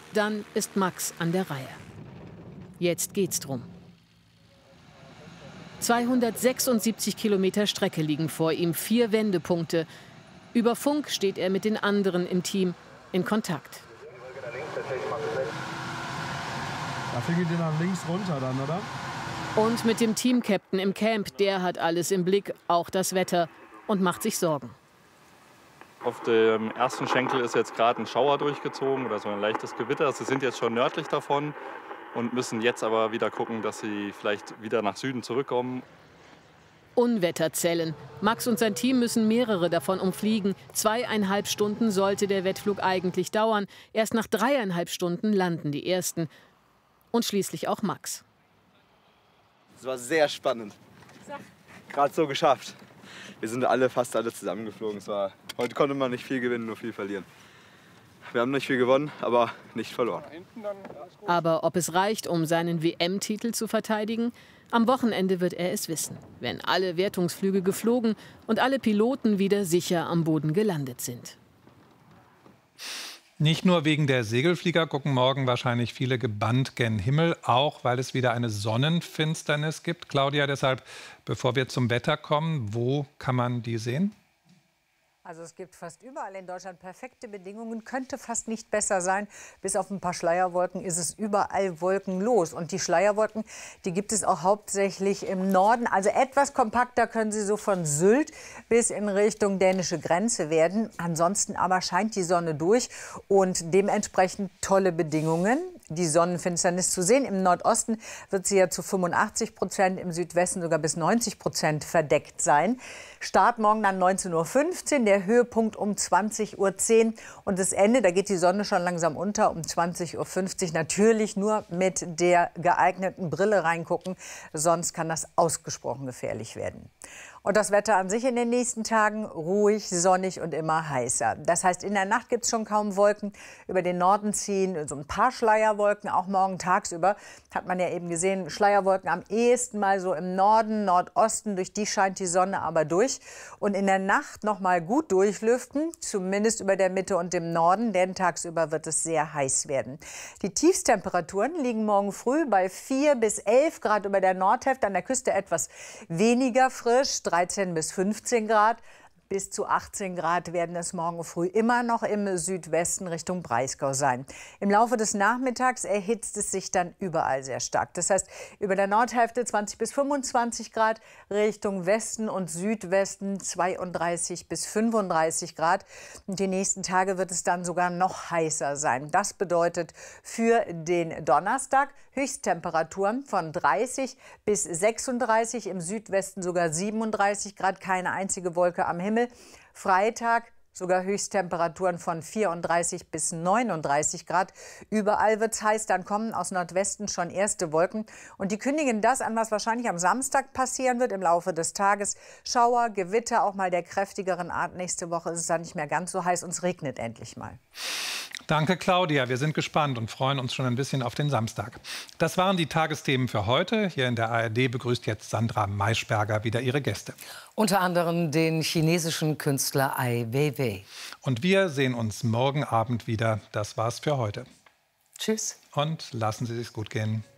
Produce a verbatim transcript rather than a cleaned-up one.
Dann ist Max an der Reihe. Jetzt geht's drum. zweihundertsechsundsiebzig Kilometer Strecke liegen vor ihm, vier Wendepunkte. Über Funk steht er mit den anderen im Team in Kontakt. Da fliegen die nach links runter dann, oder? Und mit dem Team-Captain im Camp, der hat alles im Blick, auch das Wetter, und macht sich Sorgen. Auf dem ersten Schenkel ist jetzt gerade ein Schauer durchgezogen oder so ein leichtes Gewitter. Sie sind jetzt schon nördlich davon und müssen jetzt aber wieder gucken, dass sie vielleicht wieder nach Süden zurückkommen. Unwetterzellen. Max und sein Team müssen mehrere davon umfliegen. Zweieinhalb Stunden sollte der Wettflug eigentlich dauern. Erst nach dreieinhalb Stunden landen die ersten. Und schließlich auch Max. Es war sehr spannend. Gerade so geschafft. Wir sind alle, fast alle zusammengeflogen. Es war, heute konnte man nicht viel gewinnen, nur viel verlieren. Wir haben nicht viel gewonnen, aber nicht verloren. Aber ob es reicht, um seinen W M-Titel zu verteidigen? Am Wochenende wird er es wissen, wenn alle Wertungsflüge geflogen und alle Piloten wieder sicher am Boden gelandet sind. Nicht nur wegen der Segelflieger gucken morgen wahrscheinlich viele gebannt gen Himmel, auch weil es wieder eine Sonnenfinsternis gibt. Claudia, deshalb, bevor wir zum Wetter kommen, wo kann man die sehen? Also es gibt fast überall in Deutschland perfekte Bedingungen, könnte fast nicht besser sein. Bis auf ein paar Schleierwolken ist es überall wolkenlos. Und die Schleierwolken, die gibt es auch hauptsächlich im Norden. Also etwas kompakter können sie so von Sylt bis in Richtung dänische Grenze werden. Ansonsten aber scheint die Sonne durch und dementsprechend tolle Bedingungen. Die Sonnenfinsternis zu sehen. Im Nordosten wird sie ja zu fünfundachtzig Prozent, im Südwesten sogar bis neunzig Prozent verdeckt sein. Start morgen dann neunzehn Uhr fünfzehn, der Höhepunkt um zwanzig Uhr zehn und das Ende, da geht die Sonne schon langsam unter, um zwanzig Uhr fünfzig. Natürlich nur mit der geeigneten Brille reingucken, sonst kann das ausgesprochen gefährlich werden. Und das Wetter an sich in den nächsten Tagen ruhig, sonnig und immer heißer. Das heißt, in der Nacht gibt es schon kaum Wolken. Über den Norden ziehen so ein paar Schleierwolken, auch morgen tagsüber. Hat man ja eben gesehen, Schleierwolken am ehesten mal so im Norden, Nordosten. Durch die scheint die Sonne aber durch. Und in der Nacht noch mal gut durchlüften, zumindest über der Mitte und dem Norden, denn tagsüber wird es sehr heiß werden. Die Tiefstemperaturen liegen morgen früh bei vier bis elf Grad über der Nordhälfte, an der Küste etwas weniger frisch, dreizehn bis fünfzehn Grad. Bis zu achtzehn Grad werden es morgen früh immer noch im Südwesten Richtung Breisgau sein. Im Laufe des Nachmittags erhitzt es sich dann überall sehr stark. Das heißt, über der Nordhälfte zwanzig bis fünfundzwanzig Grad, Richtung Westen und Südwesten zweiunddreißig bis fünfunddreißig Grad. Und die nächsten Tage wird es dann sogar noch heißer sein. Das bedeutet für den Donnerstag Höchsttemperaturen von dreißig bis sechsunddreißig, im Südwesten sogar siebenunddreißig Grad, keine einzige Wolke am Himmel. Freitag sogar Höchsttemperaturen von vierunddreißig bis neununddreißig Grad. Überall wird es heiß, dann kommen aus Nordwesten schon erste Wolken. Und die kündigen das an, was wahrscheinlich am Samstag passieren wird im Laufe des Tages. Schauer, Gewitter, auch mal der kräftigeren Art. Nächste Woche ist es dann nicht mehr ganz so heiß und es regnet endlich mal. Danke, Claudia. Wir sind gespannt und freuen uns schon ein bisschen auf den Samstag. Das waren die Tagesthemen für heute. Hier in der A R D begrüßt jetzt Sandra Maischberger wieder ihre Gäste. Unter anderem den chinesischen Künstler Ai Weiwei. Und wir sehen uns morgen Abend wieder. Das war's für heute. Tschüss. Und lassen Sie es sich gut gehen.